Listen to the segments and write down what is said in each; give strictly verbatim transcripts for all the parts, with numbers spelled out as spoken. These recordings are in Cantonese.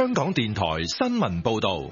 香港電台新聞報道。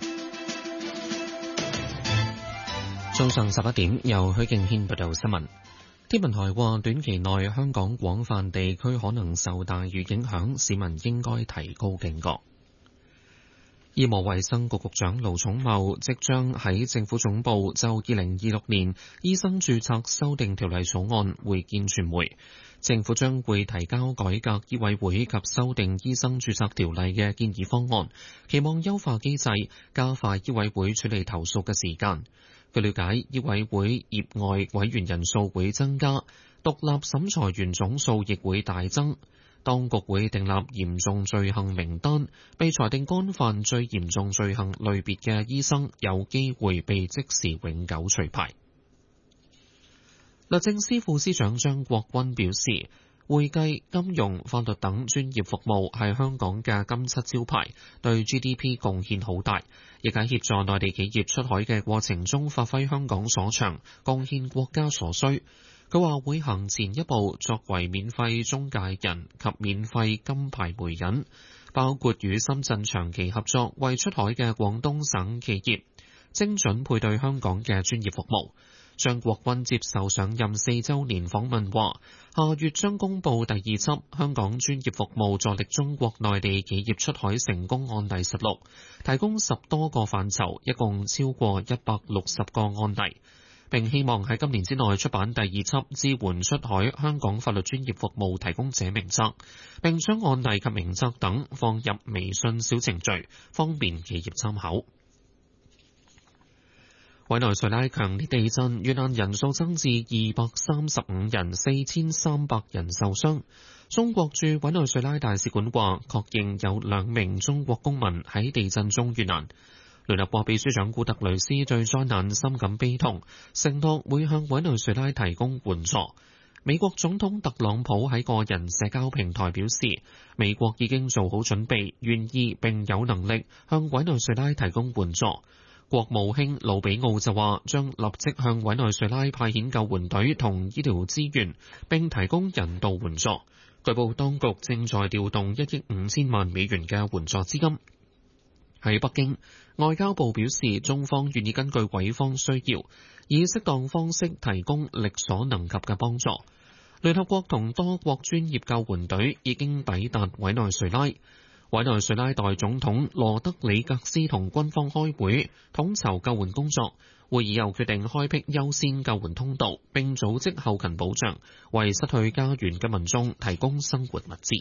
早上十一點，由許敬軒報道新聞。天文台話，短期內香港廣泛地區可能受大雨影響，市民應該提高警覺。醫務衛生局局長盧寵茂即將喺政府總部就二零二六年醫生註冊修訂條例草案會見傳媒。政府將會提交改革醫委會及修訂醫生註冊條例嘅建議方案，期望優化機制，加快醫委會處理投訴嘅時間。據了解，醫委會業外委員人數會增加，獨立審裁員總數亦會大增。當局會訂立嚴重罪行名單，被裁定干犯最嚴重罪行類別嘅醫生有機會被即時永久除牌。律政司副司長張國鈞表示，會計、金融、法律等專業服務係香港嘅金漆招牌，對 G D P 貢獻好大，亦喺協助內地企業出海嘅過程中發揮香港所長，貢獻國家所需。佢話會行前一步，作為免費中介人及免費金牌媒人，包括與深圳長期合作，為出海嘅廣東省企業精準配對香港嘅專業服務。張國鈞接受上任四週年訪問話，下月將公布第二輯香港專業服務助力中國內地企業出海成功案例實錄，提供十多個範疇，一共超過一百六十個案例。並希望喺今年之內出版第二輯支援出海香港法律專業服務提供者名冊，並將案例及名冊等放入微信小程序，方便企業參考。委內瑞拉強烈地震，遇難人數增至二百三十五人，四千三百人受傷。中國駐委內瑞拉大使館話，確認有兩名中國公民喺地震中遇難。聯合國秘書長古特雷斯對災難深感悲痛，承諾會向委內瑞拉提供援助。美國總統特朗普喺個人社交平台表示，美國已經做好準備，願意並有能力向委內瑞拉提供援助。國務卿魯比奧就話，將立即向委內瑞拉派遣救援隊同醫療資源，並提供人道援助。據報當局正在調動一億五千萬美元嘅援助資金。喺北京，外交部表示，中方願意根據委方需要，以適當方式提供力所能及嘅幫助。聯合國同多國專業救援隊已經抵達委內瑞拉。委內瑞拉代總統羅德里格斯同軍方開會，統籌救援工作。會議又決定開闢優先救援通道，並組織後勤保障，為失去家園嘅民眾提供生活物資。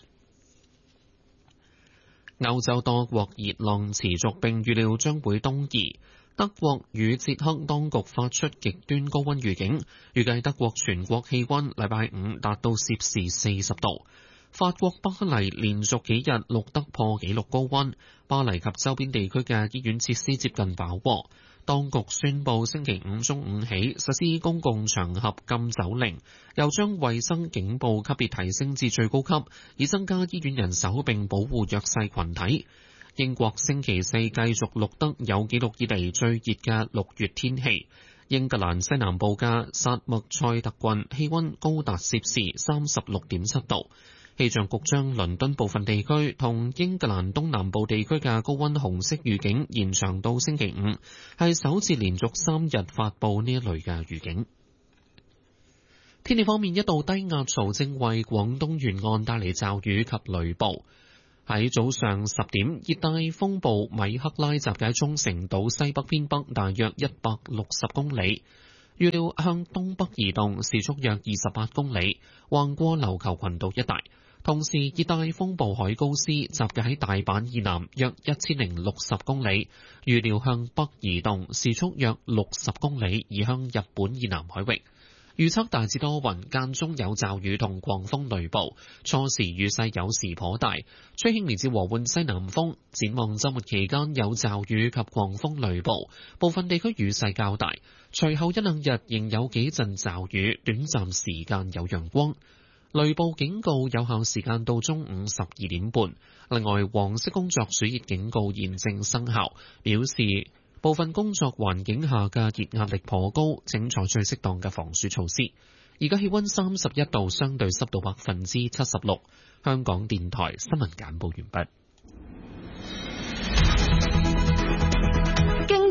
歐洲多國熱浪持續，並預料將會東移。德國與捷克當局發出極端高溫預警，預計德國全國氣溫禮拜五達到攝氏四十度。法國巴黎連續幾日錄得破紀錄高溫，巴黎及周邊地區嘅醫院設施接近飽和。當局宣布星期五中午起實施公共場合禁酒令，又將衛生警報級別提升至最高級，以增加醫院人手並保護弱勢群體。英國星期四繼續錄得有紀錄以嚟最熱嘅六月天氣。英格蘭西南部嘅薩默塞特郡氣溫高達攝氏三十六點七度。氣象局將倫敦部分地區同英格蘭東南部地區嘅高溫紅色預警延長到星期五，係首次連續三日發佈呢一類嘅預警。天氣方面，一道低壓槽正為廣東沿岸帶嚟驟雨及雷暴。喺早上十點，熱帶風暴米克拉集結喺沖繩島西北偏北大約一百六十公里，預料向東北移動，時速約二十八公里，橫過琉球群島一帶。同時，熱帶風暴海高斯集結喺大阪以南約一千零六十公里，預料向北移動，時速約六十公里，移向日本以南海域。預測大致多雲，間中有驟雨同狂風雷暴，初時雨勢有時頗大，吹輕微至和緩西南風。展望週末期間有驟雨及狂風雷暴，部分地區雨勢較大。隨後一兩日仍有幾陣驟雨，短暫時間有陽光。雷暴警告有效時間到中午十二點半。另外，黃色工作暑熱警告現正生效，表示部分工作環境下嘅熱壓力頗高，請採取適當嘅防暑措施。而家氣溫三十一度，相對濕度百分之七十六。香港電台新聞簡報完畢。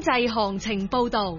濟行情報導。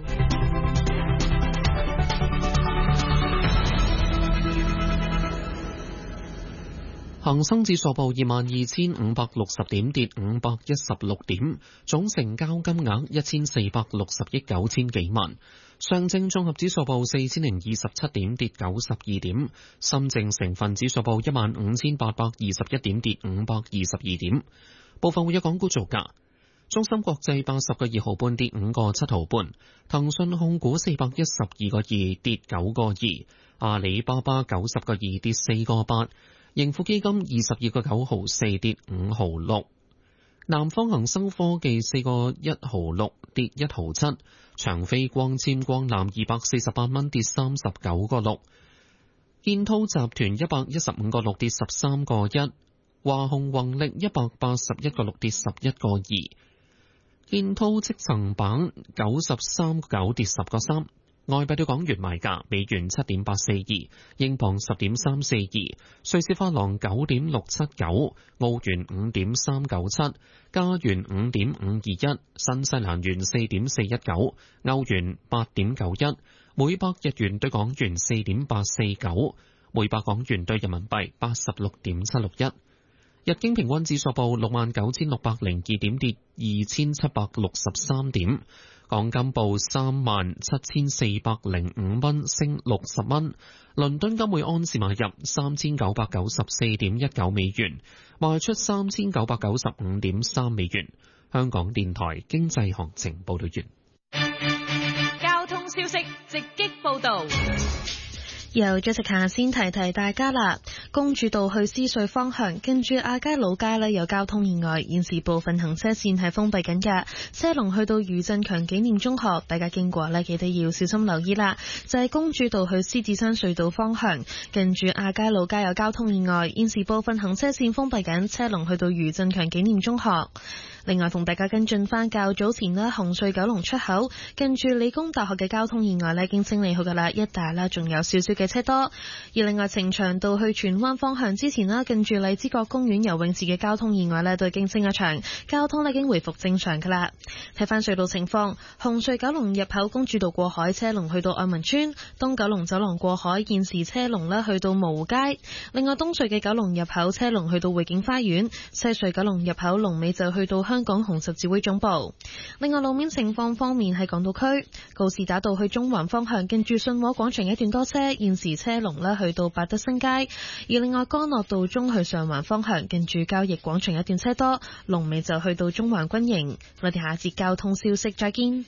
恒生指數報二萬二千五百六十點，跌五百一十六點，總成交金額一千四百六十億九千幾萬。上證綜合指數報四千零二十七點，跌九十二點。深證成分指數報一萬五千八百二十一點，跌五百二十二點。部分活躍港股造價：中芯國際八十個二毫半，跌五個七毫半；騰訊控股四百一十二個二，跌九個二；阿里巴巴九十個二，跌四個八。盈富基金二十二個九毫四，跌五毫六。南方恒生科技四個一毫六，跌一毫七。長飛光纖光纜二百四十八蚊，跌三十九個六。建滔集團一百一十五個六，跌十三個一。華虹宏力一百八十一個六，跌十一個二。建滔積層板九十三個九，跌十個三。外幣對港元賣價：美元七點八四二，英鎊十點三四二，瑞士法郎九點六七九，澳元五點三九七，加元五點五二一，新西蘭元四點四一九，歐元八點九一，每百日元對港元四點八四九，每百港元對人民幣八十六點七六一。日經平均指數報六萬九千六百零二點，跌二千七百六十三點。港金報三萬七千四百零五蚊，升六十蚊。倫敦金每盎司買入三千九百九十四點一九美元，賣出三千九百九十五點三美元。香港電台經濟行情報道完。 交通消息直擊報道。 由咗直下先提提大家啦，公主道去獅隧方向，跟住亞皆老街呢有交通意外，現時部分行車線係封閉緊㗎，車龍去到余振強紀念中學，大家經過呢記得要小心留意啦。就係、是、公主道去獅子山隧道方向，跟住亞皆老街有交通意外，現時部分行車線封閉緊，車龍去到余振強紀念中學。另外同大家跟進翻較早前呢紅隧九龍出口近住理工大學嘅交通意外呢已經清理好噶啦，一帶啦仲有少少嘅車多。而另外呈祥道去荃灣方向之前啦，近住荔枝角公園游泳池嘅交通意外呢都已經清一場，交通呢已經回復正常噶啦。睇翻隧道情況，紅隧九龍入口公主道過海車龍去到愛民村，東九龍走廊過海現時車龍呢去到蕪湖街。另外東隧嘅九龍入口車龍去到匯景花園，西隧九龍入口龍尾就去到香港紅十字會總部。另外路面情況方面，喺港島區告士打道去中環方向，近住信和廣場一段多車，現時車龍呢去到百德新街。而另外干諾道中去上環方向，近住交易廣場一段車多，龍尾就去到中環軍營。我哋下一節交通消息再見。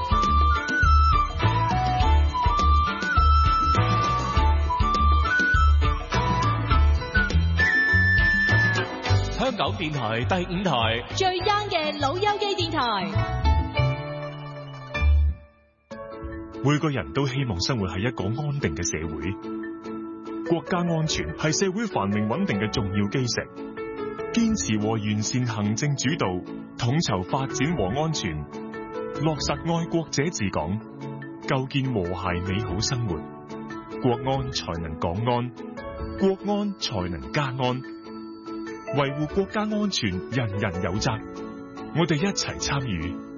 香港電台第五台最 young 嘅老友記電台。 每個人都希望生活喺一個安定嘅社會，國家安全係社會繁榮穩定嘅重要基石。堅持和完善行政主導，統籌發展和安全，落實愛國者治港，構建和諧美好生活，國安才能港安，國安才能家安。維護國家安全，人人有責。我哋一齊參與，